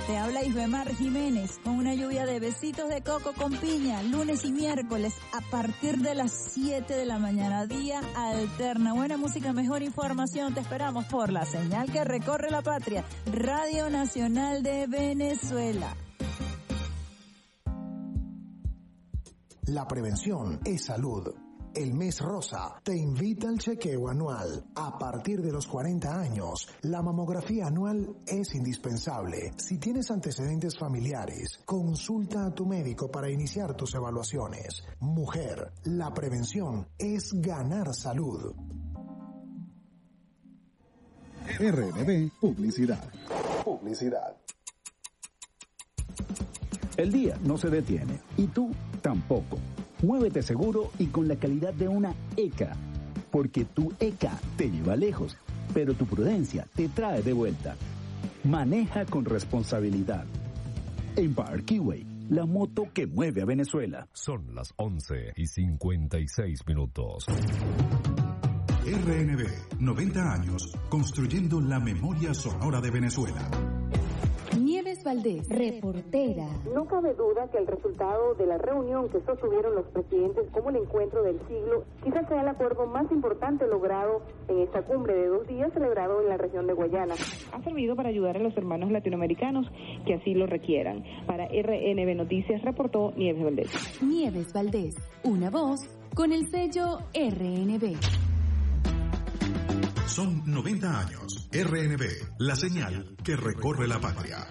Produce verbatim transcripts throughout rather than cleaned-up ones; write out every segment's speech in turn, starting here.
Te habla Isbemar Jiménez con una lluvia de besitos de coco con piña, lunes y miércoles a partir de las siete de la mañana, día alterna. Buena música, mejor información, te esperamos por la señal que recorre la patria, Radio Nacional de Venezuela. La prevención es salud. El Mes Rosa te invita al chequeo anual. A partir de los cuarenta años, la mamografía anual es indispensable. Si tienes antecedentes familiares, consulta a tu médico para iniciar tus evaluaciones. Mujer, la prevención es ganar salud. R N B Publicidad. Publicidad. El día no se detiene y tú tampoco. Muévete seguro y con la calidad de una E C A, porque tu E C A te lleva lejos, pero tu prudencia te trae de vuelta. Maneja con responsabilidad. Empire Keyway, la moto que mueve a Venezuela. Son las once y cincuenta y seis minutos. R N B, noventa años, construyendo la memoria sonora de Venezuela. Nieves Valdés, reportera. No cabe duda que el resultado de la reunión que sostuvieron los presidentes como el encuentro del siglo quizás sea el acuerdo más importante logrado en esta cumbre de dos días celebrado en la región de Guayana. Ha servido para ayudar a los hermanos latinoamericanos que así lo requieran. Para R N B Noticias reportó Nieves Valdés. Nieves Valdés, una voz con el sello R N B. Son noventa años. R N B, la señal que recorre la patria.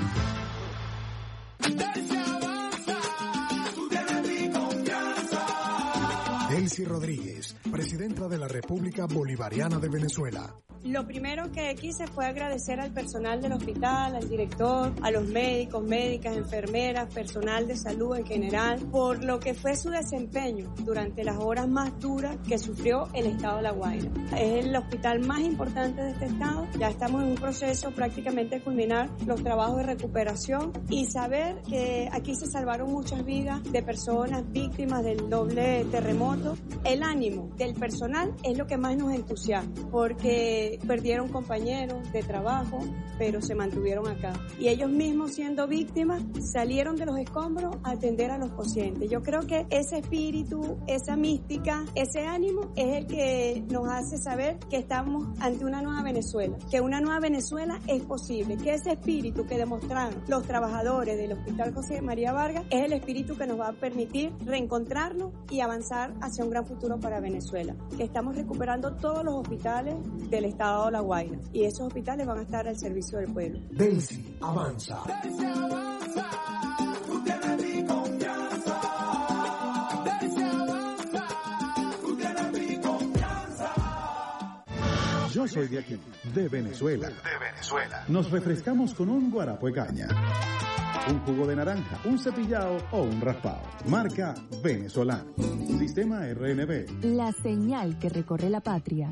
Delcy Rodríguez, presidenta de la República Bolivariana de Venezuela. Lo primero que quise fue agradecer al personal del hospital, al director, a los médicos, médicas, enfermeras, personal de salud en general, por lo que fue su desempeño durante las horas más duras que sufrió el estado de La Guaira. Es el hospital más importante de este estado. Ya estamos en un proceso prácticamente de culminar los trabajos de recuperación y saber que aquí se salvaron muchas vidas de personas víctimas del doble terremoto. El ánimo del personal es lo que más nos entusiasma, porque perdieron compañeros de trabajo, pero se mantuvieron acá. Y ellos mismos, siendo víctimas, salieron de los escombros a atender a los pacientes. Yo creo que ese espíritu, esa mística, ese ánimo es el que nos hace saber que estamos ante una nueva Venezuela, que una nueva Venezuela es posible, que ese espíritu que demostraron los trabajadores del Hospital José María Vargas es el espíritu que nos va a permitir reencontrarnos y avanzar hacia un gran futuro para Venezuela, que estamos recuperando todos los hospitales del estado de La Guaira y esos hospitales van a estar al servicio del pueblo. Delcy avanza. Delcy avanza, tú tienes mi confianza. Delcy avanza, tú tienes mi confianza. Yo soy de aquí, de Venezuela. De Venezuela. Nos refrescamos con un guarapo de caña, un jugo de naranja, un cepillado o un raspado. Marca Venezolano. Sistema R N B. La señal que recorre la patria.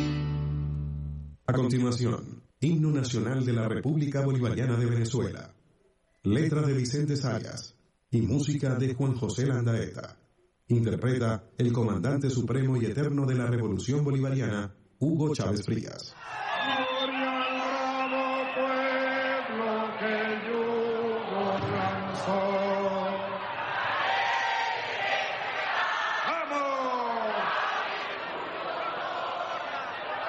A continuación, Himno Nacional de la República Bolivariana de Venezuela. Letra de Vicente Sayas y música de Juan José Landaeta. Interpreta el comandante supremo y eterno de la Revolución Bolivariana, Hugo Chávez Frías. Gloria al bravo pueblo que el yugo lanzó.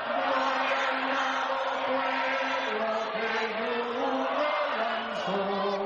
Oh